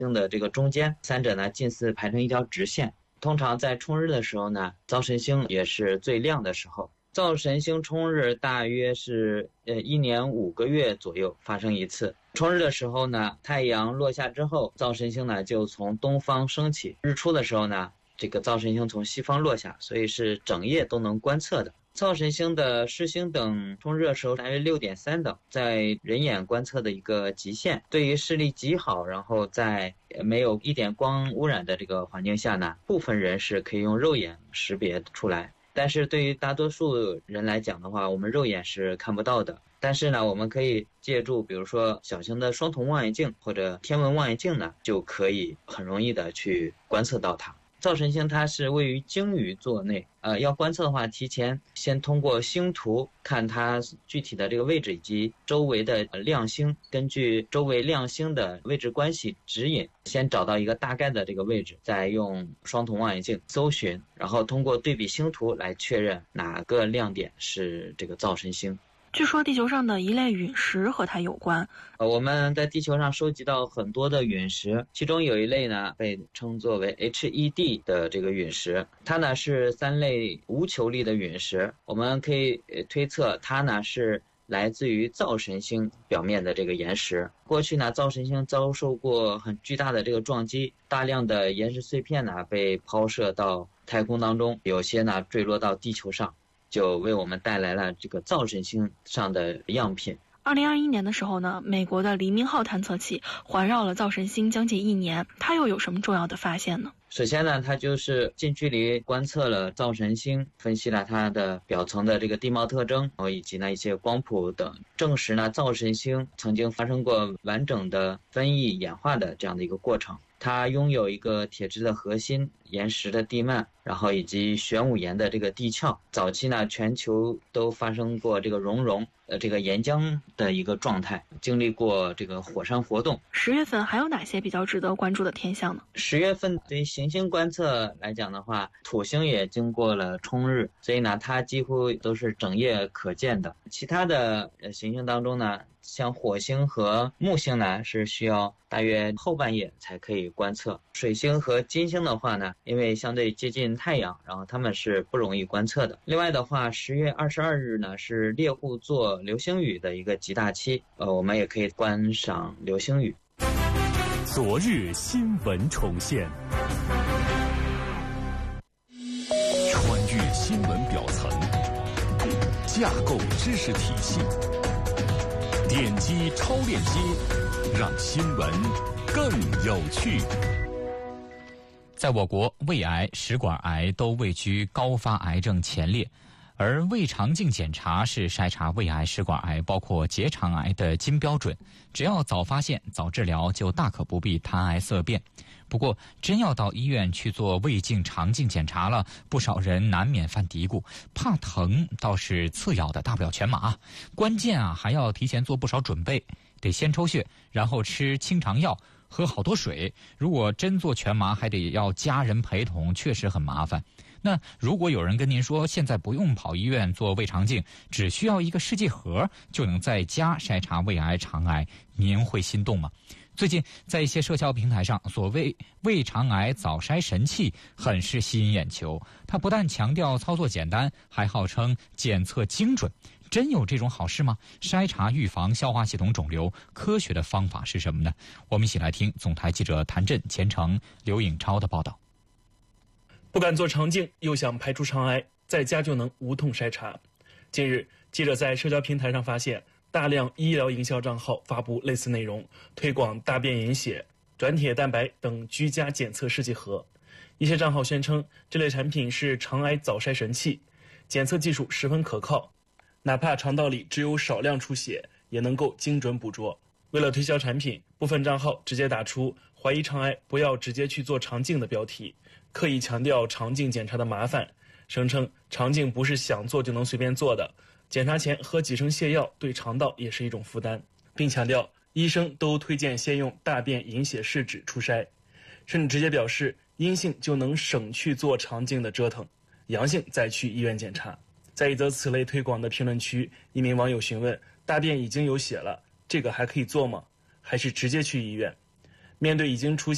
星的这个中间，三者呢近似排成一条直线。通常在冲日的时候呢，灶神星也是最亮的时候。灶神星冲日大约是1年5个月左右发生一次。冲日的时候呢，太阳落下之后，灶神星呢就从东方升起；日出的时候呢，这个灶神星从西方落下，所以是整夜都能观测的。灶神星的视星等冲日的时候大约6.3等，在人眼观测的一个极限。对于视力极好，然后在没有一点光污染的这个环境下呢，部分人是可以用肉眼识别出来。但是对于大多数人来讲的话，我们肉眼是看不到的。但是呢，我们可以借助比如说小型的双瞳望远镜或者天文望远镜呢，就可以很容易的去观测到它。灶神星它是位于鲸鱼座内，要观测的话，提前先通过星图看它具体的这个位置以及周围的亮星，根据周围亮星的位置关系指引，先找到一个大概的这个位置，再用双瞳望远镜搜寻，然后通过对比星图来确认哪个亮点是这个灶神星。 据说地球上的一类陨石和它有关。 我们在地球上收集到很多的陨石，其中有一类呢被称作为 HED 的这个陨石，它呢是3类无球粒的陨石。我们可以推测它呢是来自于灶神星表面的这个岩石。过去呢，灶神星遭受过很巨大的这个撞击，大量的岩石碎片呢被抛射到太空当中，有些呢坠落到地球上，就为我们带来了这个灶神星上的样品。 2021年的时候呢，美国的黎明号探测器环绕了灶神星将近1年，它又有什么重要的发现呢？ 首先呢，它就是近距离观测了灶神星，分析了它的表层的这个地貌特征，以及呢一些光谱等，证实呢灶神星曾经发生过完整的分异演化的这样的一个过程。它拥有一个铁质的核心、岩石的地幔，然后以及玄武岩的这个地壳。早期呢，全球都发生过这个熔这个岩浆的一个状态，经历过这个火山活动。 10月份还有哪些比较值得关注的天象呢 ？10月份对于行星观测来讲的话，土星也经过了冲日，所以呢，它几乎都是整夜可见的。其他的行星当中呢，像火星和木星呢，是需要大约后半夜才可以观测。水星和金星的话呢，因为相对接近太阳，然后它们是不容易观测的。另外的话，10月22日呢是猎户座流星雨的一个极大期，我们也可以观赏流星雨。 昨日新闻重现，穿越新闻表层，架构知识体系，点击超链接，让新闻更有趣。 在我国，胃癌、食管癌都位居高发癌症前列，而胃肠镜检查是筛查胃癌、食管癌包括结肠癌的金标准，只要早发现、早治疗，就大可不必谈癌色变。不过，真要到医院去做胃镜、肠镜检查了，不少人难免犯嘀咕，怕疼倒是次要的，大不了全麻。关键还要提前做不少准备，得先抽血，然后吃清肠药，喝好多水。如果真做全麻，还得要家人陪同，确实很麻烦。那如果有人跟您说现在不用跑医院做胃肠镜，只需要一个试剂盒就能在家筛查胃癌、肠癌，您会心动吗？最近在一些社交平台上，所谓胃肠癌早筛神器很是吸引眼球。它不但强调操作简单，还号称检测精准。真有这种好事吗？筛查预防消化系统肿瘤，科学的方法是什么呢？我们一起来听总台记者谭震、钱程、刘颖超的报道。 不敢做肠镜，又想排除肠癌，在家就能无痛筛查。近日，记者在社交平台上发现，大量医疗营销账号发布类似内容，推广大便隐血、转铁蛋白等居家检测试剂盒。一些账号宣称，这类产品是肠癌早筛神器，检测技术十分可靠，哪怕肠道里只有少量出血，也能够精准捕捉。为了推销产品，部分账号直接打出“怀疑肠癌，不要直接去做肠镜”的标题，刻意强调肠镜检查的麻烦，声称肠镜不是想做就能随便做的，检查前喝几升泻药对肠道也是一种负担，并强调医生都推荐先用大便隐血试纸初筛，甚至直接表示阴性就能省去做肠镜的折腾，阳性再去医院检查。在一则此类推广的评论区，一名网友询问：大便已经有血了，这个还可以做吗？还是直接去医院？面对已经出现